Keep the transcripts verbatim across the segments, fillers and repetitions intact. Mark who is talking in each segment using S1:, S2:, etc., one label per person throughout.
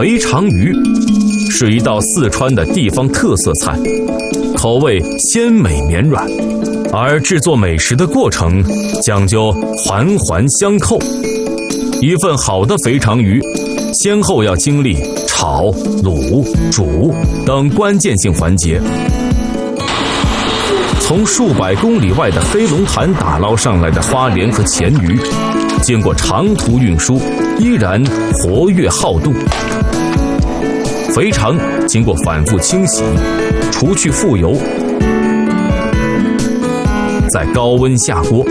S1: 肥肠鱼是一道四川的地方特色菜，口味鲜美绵软，而制作美食的过程讲究环环相扣。一份好的肥肠鱼先后要经历炒、卤、煮等关键性环节。从数百公里外的黑龙潭打捞上来的花鲢和黔鱼，经过长途运输，依然活跃好动。肥肠经过反复清洗，除去腐油，再高温下锅。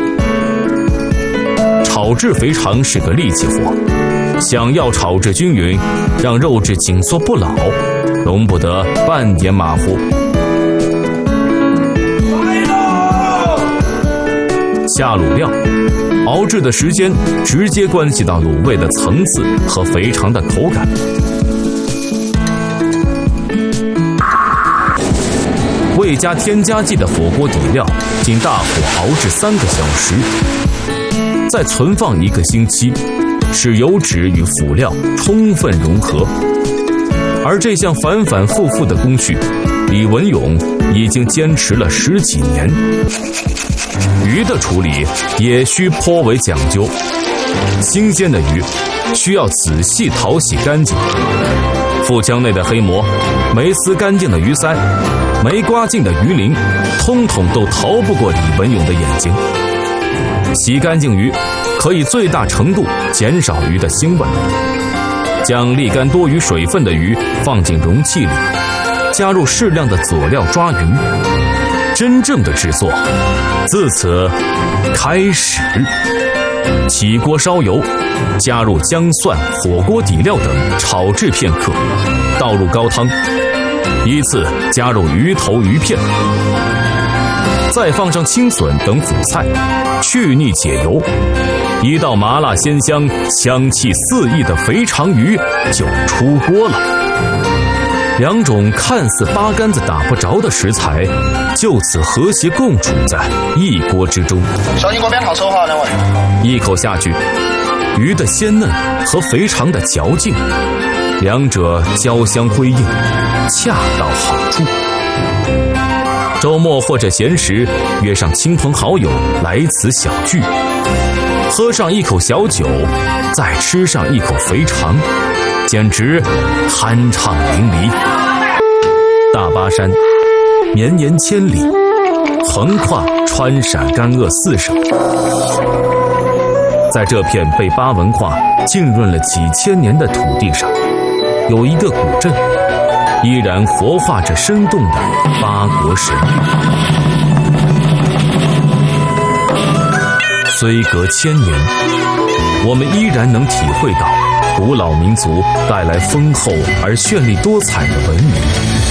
S1: 炒制肥肠是个力气活，想要炒制均匀，让肉质紧缩不老，容不得半点马虎。下卤料，熬制的时间直接关系到卤味的层次和肥肠的口感。未加添加剂的火锅底料，经大火熬制三个小时，再存放一个星期，使油脂与辅料充分融合。而这项反反复复的工序，李文勇已经坚持了十几年。鱼的处理也需颇为讲究，新鲜的鱼需要仔细淘洗干净，腹腔内的黑膜、没撕干净的鱼鳃、没刮净的鱼鳞，通统都逃不过李文勇的眼睛。洗干净鱼可以最大程度减少鱼的腥味，将沥干多余水分的鱼放进容器里，加入适量的佐料抓匀，真正的制作自此开始。起锅烧油，加入姜蒜、火锅底料等炒制片刻，倒入高汤，依次加入鱼头、鱼片，再放上青笋等辅菜，去腻解油。一道麻辣鲜香、香气四溢的肥肠鱼就出锅了。两种看似八竿子打不着的食材，就此和谐共处在一锅之中。
S2: 小心锅边好抽哈，两位。
S1: 一口下去，鱼的鲜嫩和肥肠的嚼劲，两者交相辉映，恰到好处。周末或者闲时，约上亲朋好友来此小聚，喝上一口小酒，再吃上一口肥肠，简直酣畅淋漓。大巴山绵延千里，横跨川陕甘鄂四省，在这片被巴文化浸润了几千年的土地上，有一个古镇，依然活化着生动的八国神域。虽隔千年，我们依然能体会到古老民族带来丰厚而绚丽多彩的文明，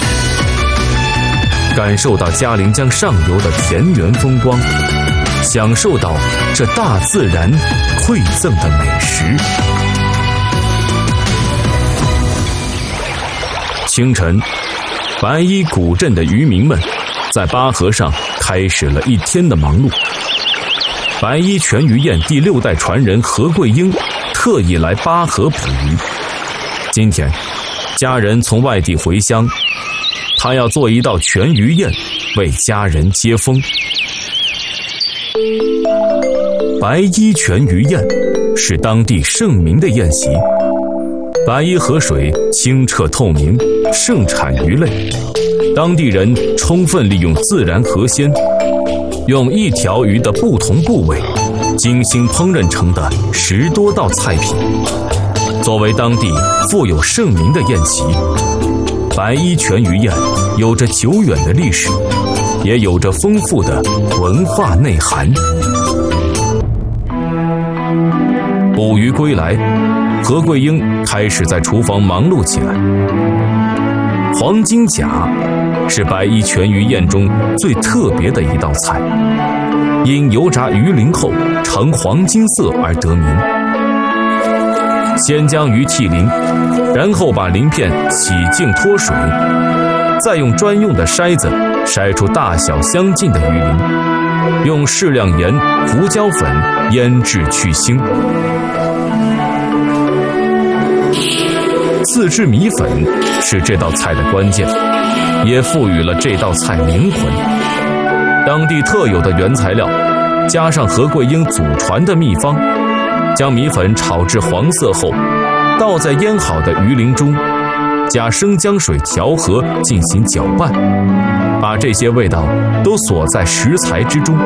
S1: 感受到嘉陵江上游的田园风光，享受到这大自然馈赠的美食。清晨，白衣古镇的渔民们在巴河上开始了一天的忙碌。白衣全鱼宴第六代传人何桂英特意来巴河捕鱼。今天，家人从外地回乡，他要做一道全鱼宴，为家人接风。白衣全鱼宴是当地盛名的宴席。白衣河水清澈透明，盛产鱼类，当地人充分利用自然河鲜，用一条鱼的不同部位精心烹饪成的十多道菜品。作为当地富有盛名的宴席，白衣全鱼宴有着久远的历史，也有着丰富的文化内涵。捕鱼归来，何桂英开始在厨房忙碌起来。黄金甲是白衣全鱼宴中最特别的一道菜，因油炸鱼鳞后呈黄金色而得名。先将鱼剔鳞，然后把鳞片洗净脱水，再用专用的筛子筛出大小相近的鱼鳞，用适量盐、胡椒粉腌制去腥。 自制米粉是这道菜的关键，也赋予了这道菜灵魂。当地特有的原材料，加上何桂英祖传的秘方，将米粉炒至黄色后，倒在腌好的鱼鳞中，加生姜水调和进行搅拌，把这些味道都锁在食材之中。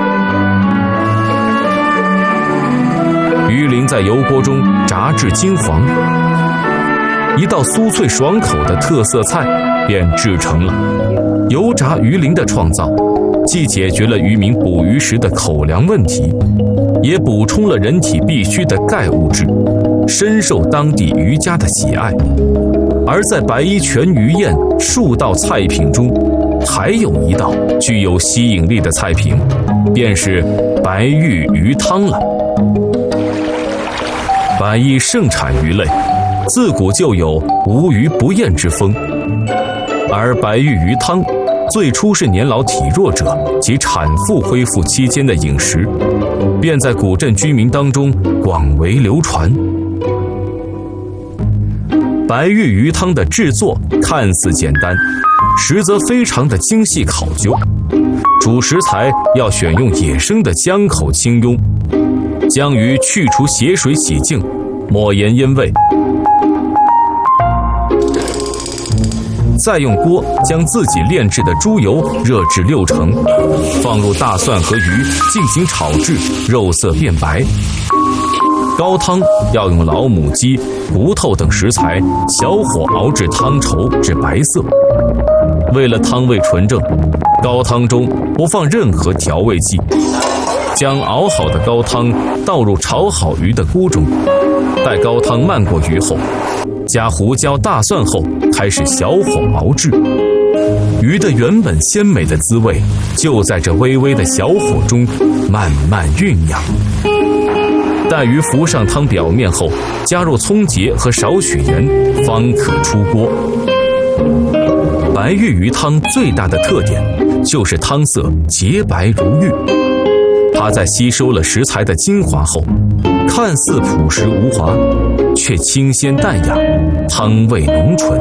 S1: 鱼鳞在油锅中炸至金黄，一道酥脆爽口的特色菜便制成了。油炸鱼鳞的创造，既解决了渔民捕鱼时的口粮问题，也补充了人体必需的钙物质，深受当地渔家的喜爱。而在白衣全鱼宴数道菜品中，还有一道具有吸引力的菜品，便是白玉鱼汤了。白衣盛产鱼类，自古就有无鱼不宴之风，而白玉鱼汤最初是年老体弱者及产妇恢复期间的饮食，便在古镇居民当中广为流传。白玉鱼汤的制作看似简单，实则非常的精细考究。主食材要选用野生的江口青鳙，将鱼去除血水洗净，抹盐腌味，再用锅将自己炼制的猪油热至六成，放入大蒜和鱼进行炒制，肉色变白。高汤要用老母鸡、骨头等食材小火熬至汤稠至白色。为了汤味纯正，高汤中不放任何调味剂，将熬好的高汤倒入炒好鱼的锅中，待高汤漫过鱼后，加胡椒、大蒜后，开始小火熬制。鱼的原本鲜美的滋味，就在这微微的小火中慢慢酝酿。待鱼浮上汤表面后，加入葱节和少许盐，方可出锅。白玉鱼汤最大的特点就是汤色洁白如玉，它在吸收了食材的精华后，看似朴实无华，却清鲜淡雅，汤味浓醇。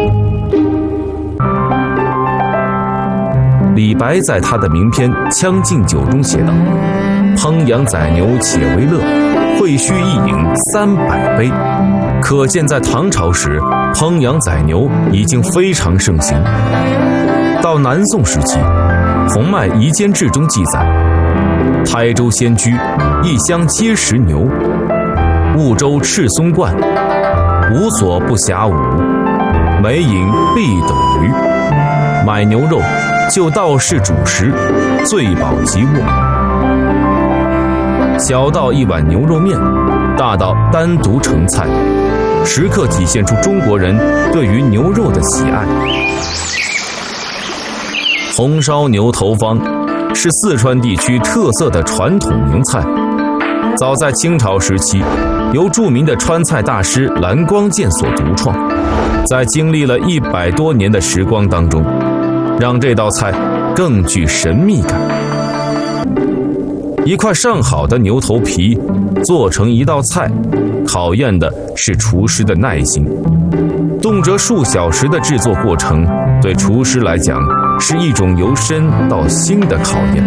S1: 李白在他的名篇《将进酒》中写道：“烹羊宰牛且为乐，会须一饮三百杯。”可见在唐朝时，烹羊宰牛已经非常盛行。到南宋时期，《洪迈夷坚志》中记载：台州仙居，一乡皆食牛；婺州赤松观，无所不暇舞；每饮必斗鱼。买牛肉就道士主食，醉饱即卧。小到一碗牛肉面，大到单独成菜，时刻体现出中国人对于牛肉的喜爱。红烧牛头方是四川地区特色的传统名菜，早在清朝时期，由著名的川菜大师蓝光剑所独创，在经历了一百多年的时光当中，让这道菜更具神秘感。一块上好的牛头皮做成一道菜，考验的是厨师的耐心。动辄数小时的制作过程，对厨师来讲是一种由身到心的考验。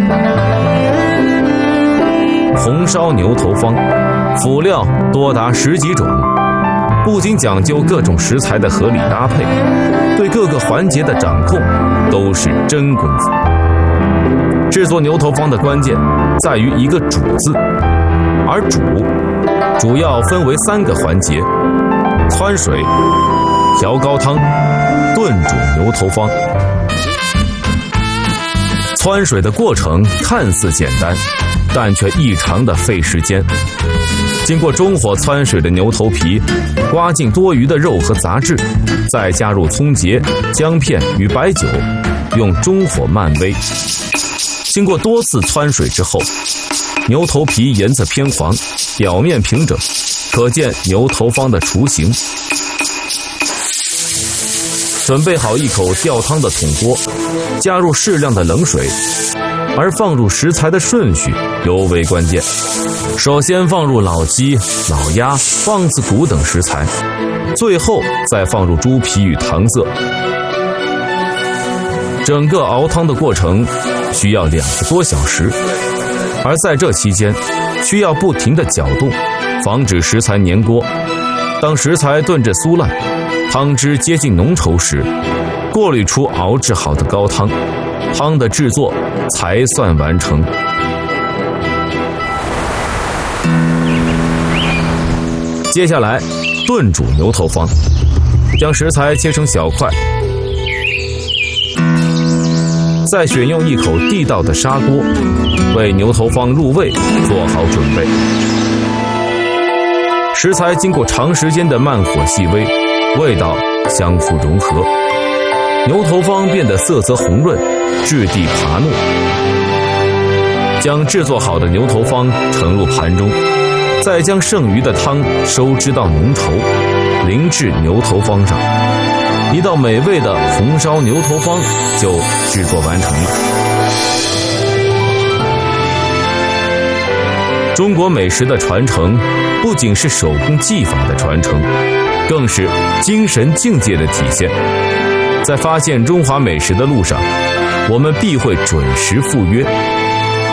S1: 红烧牛头方，辅料多达十几种，不仅讲究各种食材的合理搭配，对各个环节的掌控都是真功夫。制作牛头方的关键在于一个煮字，而煮主要分为三个环节：汆水、调高汤、炖煮牛头方。汆水的过程看似简单，但却异常的费时间。经过中火汆水的牛头皮，刮净多余的肉和杂质，再加入葱节、姜片与白酒，用中火慢煨。经过多次汆水之后，牛头皮颜色偏黄，表面平整，可见牛头方的雏形。 准备好一口吊汤的铜锅，加入适量的冷水，而放入食材的顺序尤为关键。首先放入老鸡、老鸭、棒子骨等食材，最后再放入猪皮与糖色。整个熬汤的过程需要两个多小时，而在这期间需要不停地搅动，防止食材粘锅。当食材炖至酥烂，汤汁接近浓稠时，过滤出熬制好的高汤，汤的制作才算完成。接下来炖煮牛头方，将食材切成小块，再选用一口地道的砂锅，为牛头方入味做好准备。食材经过长时间的慢火细煨，味道相互融合，牛头方变得色泽红润，质地爬糯。将制作好的牛头方盛入盘中，再将剩余的汤收汁到浓稠，淋至牛头方上。一道美味的红烧牛头方就制作完成了。中国美食的传承不仅是手工技法的传承，更是精神境界的体现。在发现中华美食的路上，我们必会准时赴约。